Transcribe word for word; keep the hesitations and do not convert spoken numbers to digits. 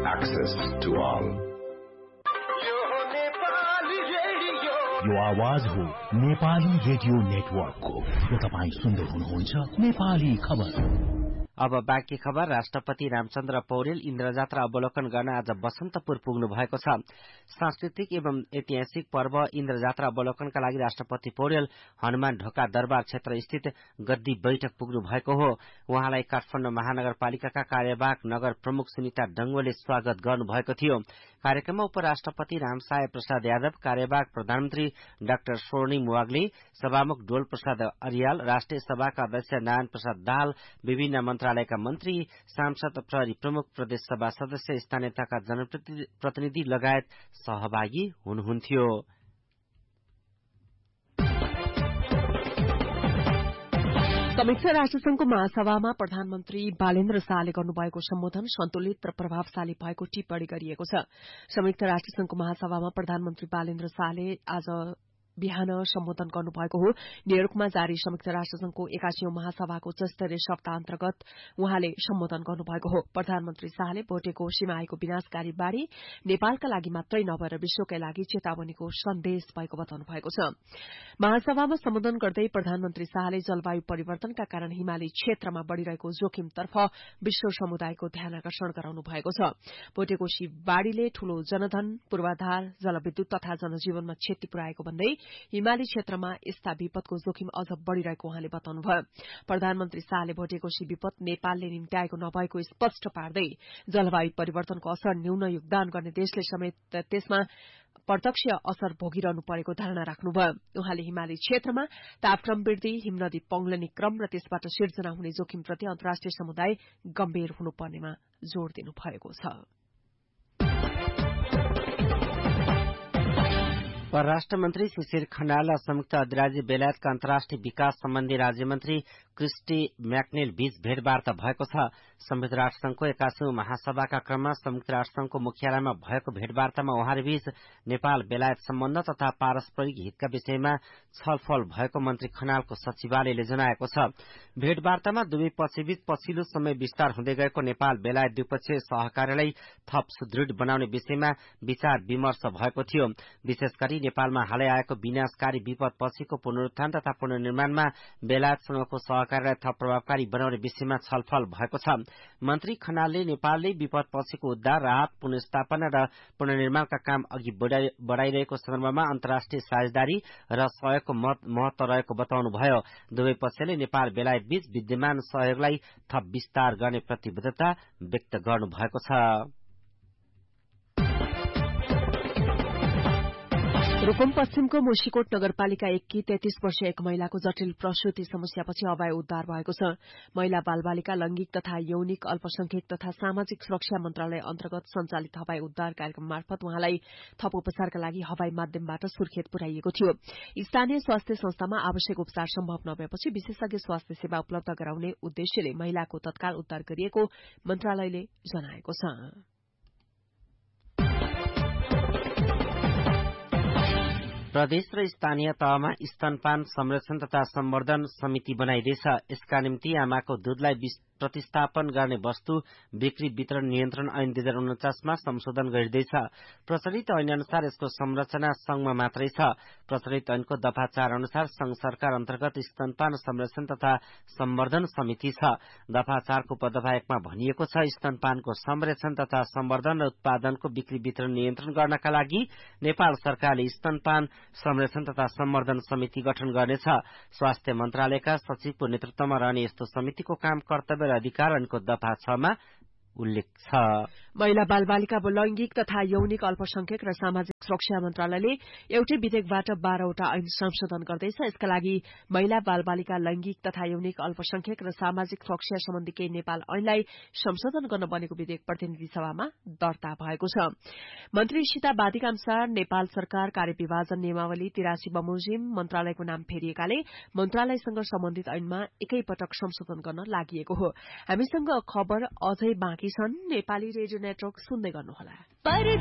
access to all. यो आवाज हो नेपाली रेडियो नेटवर्कको। यो तपाईं सुन्दै हुनुहुन्छ नेपाली खबर। अब बाँकी खबर। राष्ट्रपति रामचन्द्र पौडेल इन्द्रजात्रा अवलोकन गर्न आज बसन्तपुर पुग्नु भएको छ। सांस्कृतिक एवं ऐतिहासिक पर्व इन्द्रजात्रा अवलोकनका लागि राष्ट्रपति पौडेल हनुमान ढोका दरबार क्षेत्र स्थित गद्दी बैठक पुग्नु भएको हो। उहाँलाई काठमाडौँ महानगरपालिकाका कार्यवाहक नगर प्रमुख सुनिता डंगोले स्वागत गर्नुभएको थियो। कार्यक्रममा उपराष्ट्रपति रामसाय प्रसाद यादव, कार्यवाहक प्रधानमन्त्री डाक्टर स्वर्णिम वाग्ले, सभामुख डोल प्रसाद अरियाल, राष्ट्रिय सभाका अध्यक्ष नारायण प्रसाद दाहाल, विभिन्न मन्त्रालयका मन्त्री, सांसद, प्रहरी प्रमुख, प्रदेश सभा सदस्य, स्थानीय तहका जनप्रतिनिधि लगायत सहभागी हुनुहुन्थ्यो। संयुक्त राष्ट्रसंघको महासभामा प्रधानमन्त्री बालेन्द्र शाहले गर्नुभएको सम्बोधन सन्तुलित र प्रभावशाली भएको टिप्पणी गरिएको छ। संयुक्त राष्ट्रसंघको महासभामा प्रधानमन्त्री बालेन्द्र शाहले आज बिहान सम्बोधन गर्नुभएको हो। न्यूयोर्कमा जारी संयुक्त राष्ट्रसंघको एकासीौं महासभाको उच्चस्तरीय सप्ताह अन्तर्गत उहाँले सम्बोधन गर्नुभएको हो। प्रधानमन्त्री शाहले भोटेको सीमाएको विनाशकारी बाढ़ी नेपालका लागि मात्रै नभएर विश्वकै लागि चेतावनीको सन्देश भएको बताउनु भएको छ। महासभामा सम्बोधन गर्दै प्रधानमन्त्री शाहले जलवायु परिवर्तनका कारण हिमाली क्षेत्रमा बढ़िरहेको जोखिमतर्फ विश्व समुदायको ध्यान आकर्षण गराउनु भएको छ। भोटेको बाढ़ीले ठूलो जनधन, पूर्वाधार, जलविद्युत तथा जनजीवनमा क्षति पुर्याएको भन्दै हिमाली क्षेत्रमा यस्ता विपदको जोखिम अझ बढ़िरहेको उहाँले बताउनुभयो। प्रधानमन्त्री शाहले भोटेकोशी विपद नेपालले निम्त्याएको नभएको स्पष्ट पार्दै जलवायु परिवर्तनको असर न्यून योगदान गर्ने देशले समेत त्यसमा प्रत्यक्ष असर भोगिरहनु परेको धारणा राख्नुभयो। उहाँले हिमाली क्षेत्रमा तापक्रम वृद्धि, हिमनदी पग्लने क्रम र त्यसबाट सिर्जना हुने जोखिमप्रति अन्तर्राष्ट्रिय समुदाय गम्भीर हुनुपर्नेमा जोड़ दिनुभएको छ। परराष्ट्र मन्त्री शिशिर खनाल र संयुक्त अधिराज्य बेलायतका अन्तर्राष्ट्रिय विकास सम्बन्धी राज्यमन्त्री क्रिस्टी म्याक्नेल बीच भेटवार्ता भएको छ। संयुक्त राष्ट्रसंघको एकासीौं महासभाका क्रममा संयुक्त राष्ट्रसंघको मुख्यालयमा भएको भेटवार्तामा उहाँहरूबीच नेपाल बेलायत सम्बन्ध तथा पारस्परिक हितका विषयमा छलफल भएको मन्त्री खनालको सचिवालयले जनाएको छ। भेटवार्तामा दुवै पक्षबीच पछिल्लो समय विस्तार हुँदै गएको नेपाल बेलायत द्विपक्षीय सहकार्यलाई थप सुदृढ बनाउने विषयमा विचार विमर्श भएको थियो। विशेष गरी नेपालमा हालै आएको विनाशकारी विपद पछिको पुनरुत्थान तथा पुनर्निर्माणमा बेलायतसँगको सहकार्यलाई थप प्रभावकारी बनाउने विषयमा छलफल भएको छ। मन्त्री खनालले नेपालले विपद पछिको उद्धार, राहत, पुनर्स्थापना र पुनर्निर्माणका काम अघि बढ़ाइरहेको सन्दर्भमा अन्तर्राष्ट्रिय साझेदारी र सहयोगको महत्व रहेको बताउनुभयो। दुवै पक्षले नेपाल बेलायत बीच विद्यमान सहयोगलाई थप विस्तार गर्ने प्रतिबद्धता व्यक्त गर्नुभएको छ। रूकुम पश्चिमको मुसिकोट नगरपालिका एककी तेत्तीस वर्षीय एक महिलाको जटिल प्रसूति समस्यापछि अभय उद्धार भएको छ। महिला बालबालिका, लैंगिक तथा यौनिक अल्पसंख्यक तथा सामाजिक सुरक्षा मन्त्रालय अन्तर्गत संचालित हवाई उद्धार कार्यक्रम मार्फत उहाँलाई थप उपचारका लागि हवाई माध्यमबाट सुर्खेत पुर्याइएको थियो। स्थानीय स्वास्थ्य संस्थामा आवश्यक उपचार सम्भव नभएपछि विशेषज्ञ स्वास्थ्य सेवा उपलब्ध गराउने उद्देश्यले महिलाको तत्काल उद्धार गरिएको मन्त्रालयले जनाएको छ। प्रदेश र स्थानीय तहमा स्तनपान संरक्षण तथा सम्वर्धन समिति बनाइँदैछ। यसका निम्ति आमाको दूधलाई प्रतिस्थापन गर्ने वस्तु बिक्री वितरण नियन्त्रण ऐन दुई हजार उन्चासमा संशोधन गरिँदैछ। प्रचलित ऐन अनुसार यसको संरचना संघमा मात्रै छ। प्रचलित ऐनको दफा चार अनुसार संघ सरकार अन्तर्गत स्तनपान संरक्षण तथा सम्वर्धन समिति छ। दफा चारको उपदफा एकमा भनिएको छ, स्तनपानको संरक्षण तथा सम्वर्धन र उत्पादनको बिक्री वितरण नियन्त्रण गर्नका लागि नेपाल सरकारले स्तनपान संरक्षण तथा सम्वर्धन समिति गठन गर्नेछ। स्वास्थ्य मन्त्रालयका सचिवको नेतृत्वमा रहने यस्तो समितिको काम, कर्तव्य र अधिकार ऐनको दफा छमा उल्लेख छ। महिला बालबालिका, लैंगिक तथा यौनिक अल्पसंख्यक र सामाजिक सुरक्षा मन्त्रालयले एउटै विधेयकबाट बाह्रवटा ऐन संशोधन गर्दैछ। यसका लागि महिला बालबालिका, लैंगिक तथा यौनिक अल्पसंख्यक र सामाजिक सुरक्षा सम्बन्धी केही नेपाल ऐनलाई संशोधन गर्न बनेको विधेयक प्रतिनिधि सभामा दर्ता भएको छ। मन्त्री सीता बादीका अनुसार नेपाल सरकार कार्यविभाजन नियमावली तिरासी बमोजिम मन्त्रालयको नाम फेरिएकाले मन्त्रालयसँग सम्बन्धित ऐनमा एकैपटक संशोधन गर्न लागि हो। हामीसँग खबर अझै बाँकी छन्। नेपाली रेडियो नेटवर्क सुन्दै गर्नुहोला।